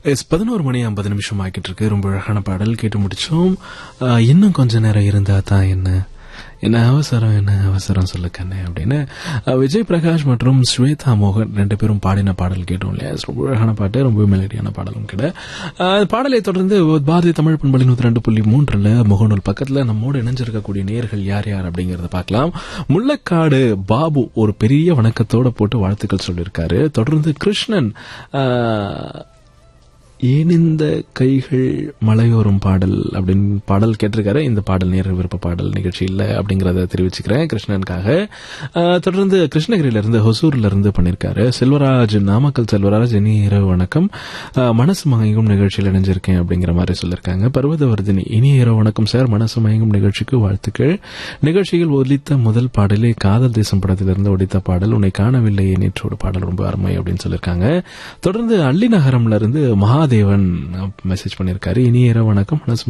11:50 ஆகிட்டு இருக்கு. ரொம்ப அழகான பாடல் கேட்டு முடிச்சோம். இன்னும் கொஞ்ச நேரம் இருந்தா தான் என்ன அவசரம் சொல்லு கண்ணே அப்படின்னு விஜய் பிரகாஷ் மற்றும் ஸ்வேதா மோகன் 2 பேரும் பாடின பாடல் கேட்டோம் இல்லையா. ரொம்ப அழகான பாட்டு, ரொம்ப மெலடியான பாடலும் கூட. பாடலை தொடர்ந்து பாரதிய தமிழ் பண்பலை 102.3 முகநூல் பக்கத்துல நம்மோடு இணைஞ்சிருக்கக்கூடிய நேயர்கள் யார் யார் அப்படிங்கறத பார்க்கலாம். முள்ளக்காடு பாபு ஒரு பெரிய வணக்கத்தோட போட்டு வாழ்த்துக்கள் சொல்லியிருக்காரு. தொடர்ந்து கிருஷ்ணன் ஏனிந்த கைகள் மலையோரும் பாடல் அப்படின்னு பாடல் கேட்டிருக்காரு. இந்த பாடல் நேர விருப்ப பாடல் நிகழ்ச்சி இல்ல அப்படிங்கறத தெரிவிச்சுக்கிறேன் கிருஷ்ணனுக்காக. தொடர்ந்து கிருஷ்ணகிரியில இருந்து ஹொசூர்ல இருந்து பண்ணிருக்காரு செல்வராஜ், நாமக்கல் செல்வராஜ். இனி இரவு வணக்கம், மனசு மயங்கும் நிகழ்ச்சியில் இணைஞ்சிருக்கேன் அப்படிங்கிற மாதிரி சொல்லிருக்காங்க. பர்வதவர்தினி, இனி இரவு வணக்கம் சார், மனசு மயங்கும் நிகழ்ச்சிக்கு வாழ்த்துக்கள். நிகழ்ச்சியில் ஒலித்த முதல் பாடலே காதல் தேசம் படத்திலிருந்து ஒலித்த பாடல் உன்னை காணவில்லையே நேற்றோடு பாடல் ரொம்ப அருமை அப்படின்னு சொல்லிருக்காங்க. தொடர்ந்து அள்ளி நகரம்ல இருந்து மகாதேவன் மெசேஜ் பண்ணிருக்காரு. இனி இரவு வணக்கம், மனசு